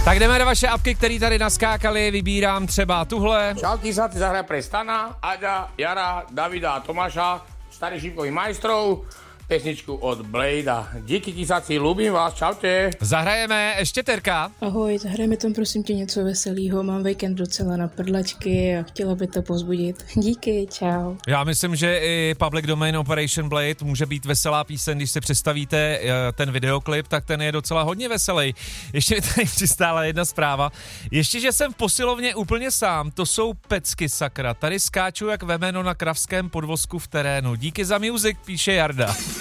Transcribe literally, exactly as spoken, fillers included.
Tak jdeme do vaše apky, které tady naskákaly, vybírám třeba tuhle. Čau, sa ty zahraje pre Stana, Aďa, Jara, Davida a Tomáša, starých šípkových majstrov, pesničku od Bladea. Díky kysací, ľúbim vás, čaute. Zahrajeme ještě Terka. Ahoj, zahrajeme tam prosím tě něco veselého, mám víkend docela na prdlačky a chtěla by to povzbudit. Díky, čau. Já myslím, že i Public Domain Operation Blade může být veselá píseň, když si představíte ten videoklip, tak ten je docela hodně veselý. Ještě mi tady přistála jedna zpráva. Ještě, že jsem v posilovně úplně sám, to jsou pecky, sakra. Tady skáču jak vemeno na kravském podvozku v terénu. Díky za music, píše Jarda.